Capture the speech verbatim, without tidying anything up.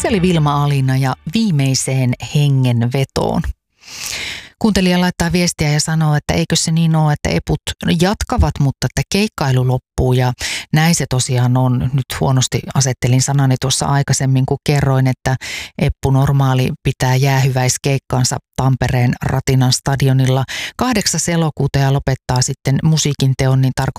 Se oli Vilma Alina ja Viimeiseen hengenvetoon. Kuuntelija laittaa viestiä ja sanoo, että eikö se niin ole, että eput jatkavat, mutta että keikkailu loppuu ja näin se tosiaan on. Nyt huonosti asettelin sanani tuossa aikaisemmin, kun kerroin, että Eppu Normaali pitää jäähyväiskeikkaansa Tampereen Ratinan stadionilla kahdeksas elokuuta ja lopettaa sitten musiikin teon, niin tarkoittaa